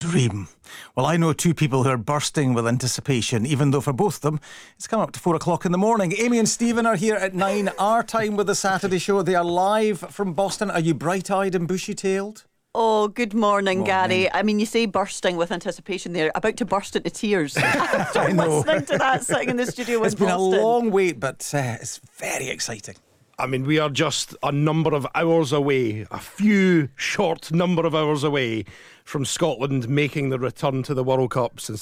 dream. Well, I know two people who are bursting with anticipation, even though for both of them, it's come up to 4 o'clock in the morning. Amy and Stephen are here at 9 our time with the Saturday show. They are live from Boston. Are you bright-eyed and bushy-tailed? Oh, good morning, Gary. I mean, you say bursting with anticipation there, about to burst into tears. I know. Listening to that sitting in the studio It's in been Boston. a long wait, but it's very exciting. I mean, we are just a number of hours away, a few short number of hours away from Scotland making the return to the World Cup since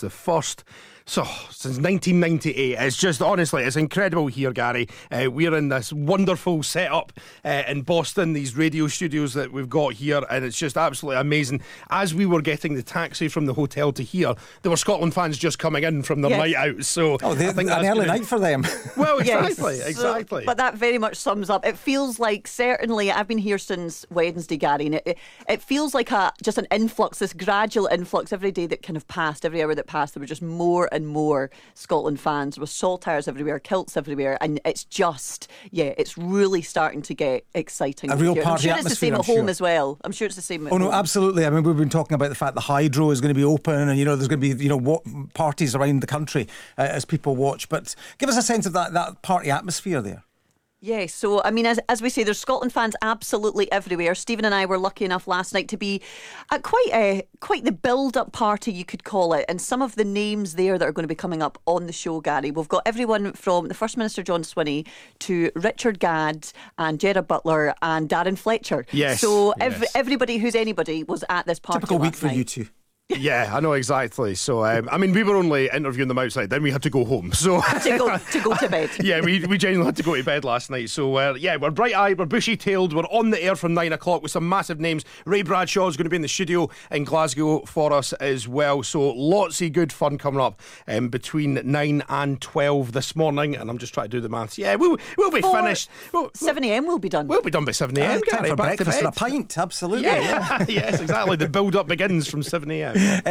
1998. It's just, honestly, it's incredible here, Gary. We're in this wonderful setup in Boston, these radio studios that we've got here, and it's just absolutely amazing. As we were getting the taxi from the hotel to here, there were Scotland fans just coming in from their night out. So I think an early night for them. Well, exactly, Yes. exactly. But that very much sums up. It feels like, certainly, I've been here since Wednesday, Gary, and it feels like just an influx, this gradual influx every day that kind of passed, every hour that passed. There were just more and more Scotland fans. There were saltires everywhere, kilts everywhere, and it's just, it's really starting to get exciting. A real here. party I'm sure it's the atmosphere, same I'm at home sure. as well. I'm sure it's the same at Oh home. no, absolutely. I mean, we've been talking about the fact the Hydro is going to be open, and there's going to be parties around the country as people watch. But give us a sense of that party atmosphere there. Yes, so I mean, as we say, there's Scotland fans absolutely everywhere. Stephen and I were lucky enough last night to be at quite the build-up party, you could call it, and some of the names there that are going to be coming up on the show, Gary. We've got everyone from the First Minister John Swinney to Richard Gadd and Gerard Butler and Darren Fletcher. Yes. So yes. everybody who's anybody was at this party. Typical week last for night. you two. Yeah, I know exactly. So, I mean, we were only interviewing them outside, then we had to go home. So to go to bed. Yeah, we genuinely had to go to bed last night. So, we're bright-eyed, we're bushy-tailed, we're on the air from 9 o'clock with some massive names. Ray Bradshaw is going to be in the studio in Glasgow for us as well. So, lots of good fun coming up between 9 and 12 this morning. And I'm just trying to do the maths. Yeah, we'll be finished. 7am we'll be done. We'll be done by 7am. Time for Back to breakfast and a bed. pint, absolutely. Yeah, yes, exactly. The build-up begins from 7am.